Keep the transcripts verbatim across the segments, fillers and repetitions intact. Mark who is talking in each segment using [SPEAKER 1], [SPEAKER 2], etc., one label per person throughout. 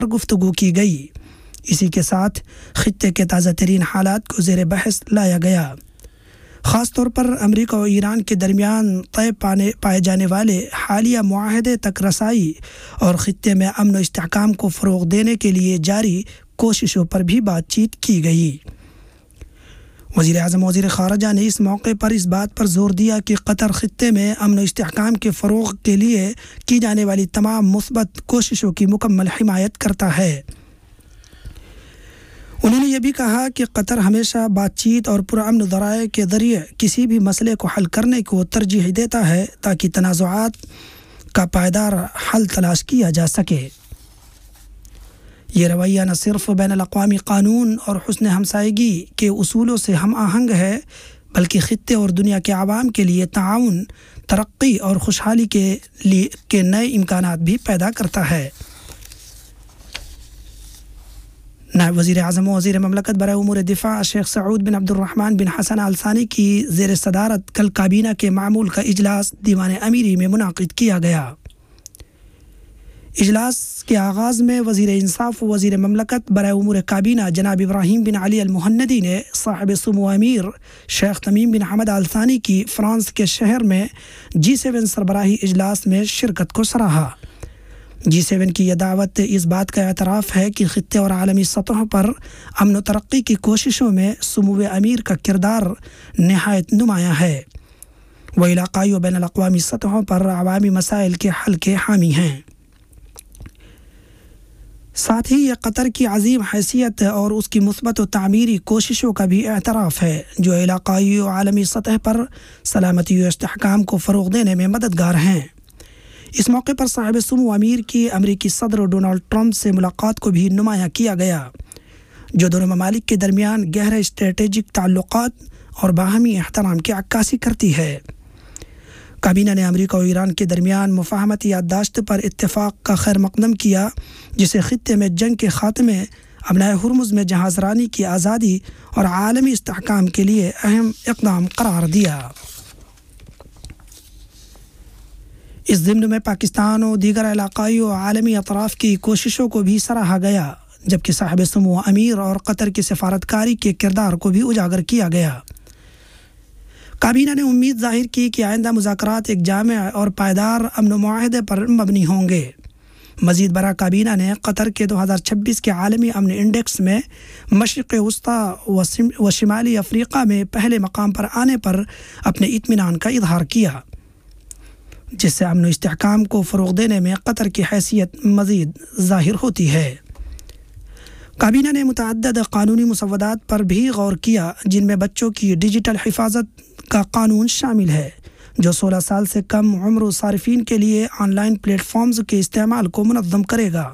[SPEAKER 1] گفتگو کی گئی۔ اسی کے ساتھ خطے کے تازہ ترین حالات کو زیر بحث لایا گیا، خاص طور پر امریکہ اور ایران کے درمیان طے پانے پائے جانے والے حالیہ معاہدے تک رسائی اور خطے میں امن و استحکام کو فروغ دینے کے لیے جاری کوششوں پر بھی بات چیت کی گئی۔ وزیر اعظم وزیر خارجہ نے اس موقع پر اس بات پر زور دیا کہ قطر خطے میں امن و استحکام کے فروغ کے لیے کی جانے والی تمام مثبت کوششوں کی مکمل حمایت کرتا ہے۔ انہوں نے یہ بھی کہا کہ قطر ہمیشہ بات چیت اور پرامن ذرائع کے ذریعے کسی بھی مسئلے کو حل کرنے کو ترجیح دیتا ہے تاکہ تنازعات کا پائیدار حل تلاش کیا جا سکے۔ یہ رویہ نہ صرف بین الاقوامی قانون اور حسن ہمسائیگی کے اصولوں سے ہم آہنگ ہے بلکہ خطے اور دنیا کے عوام کے لیے تعاون، ترقی اور خوشحالی کے لیے کے نئے امکانات بھی پیدا کرتا ہے۔ نائب وزیر اعظم و وزیر مملکت برائے امور دفاع شیخ سعود بن عبد الرحمن بن حسن آل ثانی کی زیر صدارت کل کابینہ کے معمول کا اجلاس دیوان امیری میں منعقد کیا گیا۔ اجلاس کے آغاز میں وزیر انصاف و وزیر مملکت برائے امور کابینہ جناب ابراہیم بن علی المہندی نے صاحب سمو امیر شیخ تمیم بن حمد آل ثانی کی فرانس کے شہر میں جی سیون سربراہی اجلاس میں شرکت کو سراہا۔ جی سیون کی یہ دعوت اس بات کا اعتراف ہے کہ خطے اور عالمی سطح پر امن و ترقی کی کوششوں میں سمو امیر کا کردار نہایت نمایاں ہے۔ وہ علاقائی و بین الاقوامی سطحوں پر عوامی مسائل کے حل کے حامی ہیں۔ ساتھ ہی یہ قطر کی عظیم حیثیت اور اس کی مثبت و تعمیری کوششوں کا بھی اعتراف ہے جو علاقائی و عالمی سطح پر سلامتی و استحکام کو فروغ دینے میں مددگار ہیں۔ اس موقع پر صاحب سمو امیر کی امریکی صدر ڈونلڈ ٹرمپ سے ملاقات کو بھی نمایاں کیا گیا جو دونوں ممالک کے درمیان گہرے اسٹریٹجک تعلقات اور باہمی احترام کی عکاسی کرتی ہے۔ کابینہ نے امریکہ اور ایران کے درمیان مفاہمتی یادداشت پر اتفاق کا خیر مقدم کیا جسے خطے میں جنگ کے خاتمے، ابنائے ہرمز میں جہاز رانی کی آزادی اور عالمی استحکام کے لیے اہم اقدام قرار دیا۔ اس ضمن میں پاکستان و دیگر علاقائی و عالمی اطراف کی کوششوں کو بھی سراہا گیا جبکہ صاحب سمو امیر اور قطر کی سفارتکاری کے کردار کو بھی اجاگر کیا گیا۔ کابینہ نے امید ظاہر کی کہ آئندہ مذاکرات ایک جامع اور پائیدار امن و معاہدے پر مبنی ہوں گے۔ مزید برآں کابینہ نے قطر کے دو ہزار چھبیس کے عالمی امن انڈیکس میں مشرق وسطی و شمالی افریقہ میں پہلے مقام پر آنے پر اپنے اطمینان کا اظہار کیا جس سے امن و استحکام کو فروغ دینے میں قطر کی حیثیت مزید ظاہر ہوتی ہے۔ کابینہ نے متعدد قانونی مسودات پر بھی غور کیا جن میں بچوں کی ڈیجیٹل حفاظت کا قانون شامل ہے جو سولہ سال سے کم عمر صارفین کے لیے آن لائن پلیٹ فارمز کے استعمال کو منظم کرے گا۔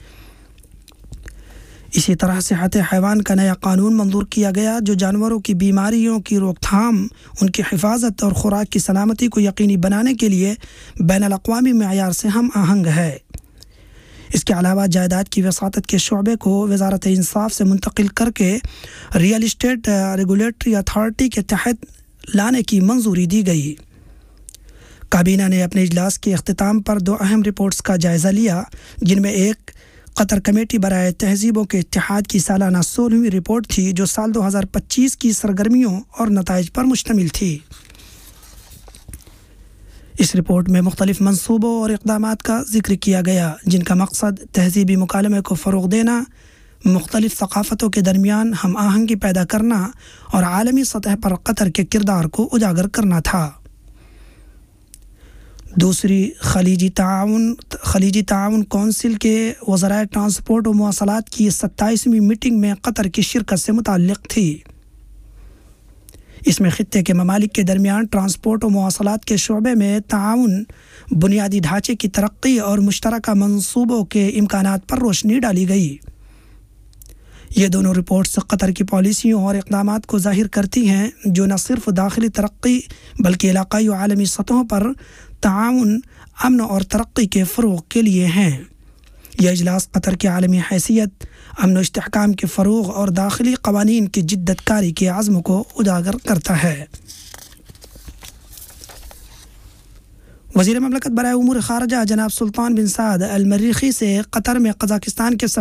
[SPEAKER 1] اسی طرح صحت حیوان کا نیا قانون منظور کیا گیا جو جانوروں کی بیماریوں کی روک تھام، ان کی حفاظت اور خوراک کی سلامتی کو یقینی بنانے کے لیے بین الاقوامی معیار سے ہم آہنگ ہے۔ اس کے علاوہ جائیداد کی وساطت کے شعبے کو وزارت انصاف سے منتقل کر کے ریئل اسٹیٹ ریگولیٹری اتھارٹی کے تحت لانے کی منظوری دی گئی۔ کابینہ نے اپنے اجلاس کے اختتام پر دو اہم رپورٹس کا جائزہ لیا جن میں ایک قطر کمیٹی برائے تہذیبوں کے اتحاد کی سالانہ سولہویں رپورٹ تھی جو سال دو ہزار پچیس کی سرگرمیوں اور نتائج پر مشتمل تھی۔ اس رپورٹ میں مختلف منصوبوں اور اقدامات کا ذکر کیا گیا جن کا مقصد تہذیبی مکالمے کو فروغ دینا، مختلف ثقافتوں کے درمیان ہم آہنگی پیدا کرنا اور عالمی سطح پر قطر کے کردار کو اجاگر کرنا تھا۔ دوسری خلیجی تعاون خلیجی تعاون کونسل کے وزرائے ٹرانسپورٹ و مواصلات کی ستائیسویں میٹنگ میں قطر کی شرکت سے متعلق تھی۔ اس میں خطے کے ممالک کے درمیان ٹرانسپورٹ و مواصلات کے شعبے میں تعاون، بنیادی ڈھانچے کی ترقی اور مشترکہ منصوبوں کے امکانات پر روشنی ڈالی گئی۔ یہ دونوں رپورٹس قطر کی پالیسیوں اور اقدامات کو ظاہر کرتی ہیں جو نہ صرف داخلی ترقی بلکہ علاقائی و عالمی سطحوں پر تعاون، امن اور ترقی کے فروغ کے لیے ہیں۔ یہ اجلاس قطر کی عالمی حیثیت، امن و استحکام کے فروغ اور داخلی قوانین کی جدت کاری کے عزم کو اجاگر کرتا ہے۔ وزیر مملکت برائے امور خارجہ جناب سلطان بن سعد المریخی سے قطر میں قزاقستان کے